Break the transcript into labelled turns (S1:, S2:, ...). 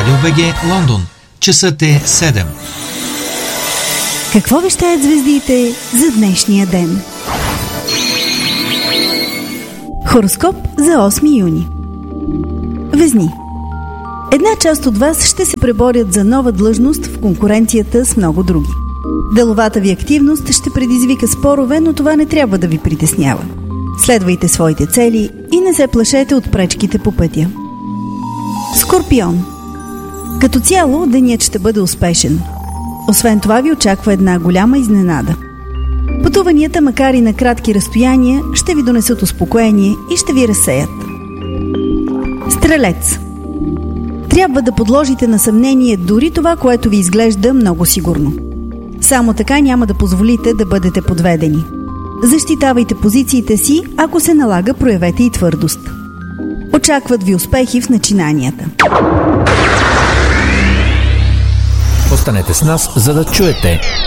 S1: Радио БГ Лондон. Часът е 7.
S2: Какво вещаят звездите за днешния ден? Хороскоп за 8 юни. Везни. Една част от вас ще се преборят за нова длъжност в конкуренцията с много други. Деловата ви активност ще предизвика спорове, но това не трябва да ви притеснява. Следвайте своите цели и не се плашете от пречките по пътя. Скорпион. Като цяло, денят ще бъде успешен. Освен това ви очаква една голяма изненада. Пътуванията, макар и на кратки разстояния, ще ви донесат успокоение и ще ви разсеят. Стрелец. Трябва да подложите на съмнение дори това, което ви изглежда много сигурно. Само така няма да позволите да бъдете подведени. Защитавайте позициите си, ако се налага, проявете и твърдост. Очакват ви успехи в начинанията.
S3: Останете с нас, за да чуете